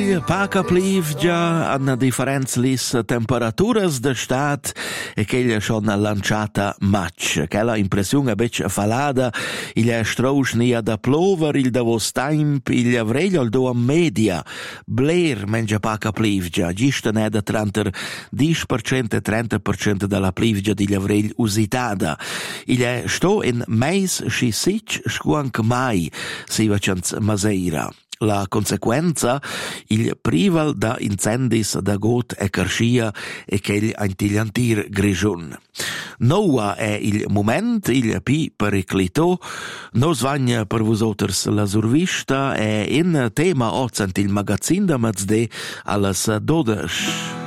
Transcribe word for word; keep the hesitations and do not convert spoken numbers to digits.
Il paca plivgia hanno differenze lis temperaturas de stat e che gli schon lanciata match. Quella impressione è bec falada, il è strauschnia da plover, il davos temp, il avreglio al do a media. Blair mengia paca plivgia, gista ne da trenta dieci per cento e trenta per cento della plivgia di avregl usitada. Il è sto in mais sci sic scuanc mai, si vacanz maseira. La conseguenza, il prival da incendis da got e carschia e ch'egl antigliantir grigiun. Noa è il moment, il pi periclito, nos vagna per vosoters la survista e in tema ozent il magazin da mazde allas dodesh.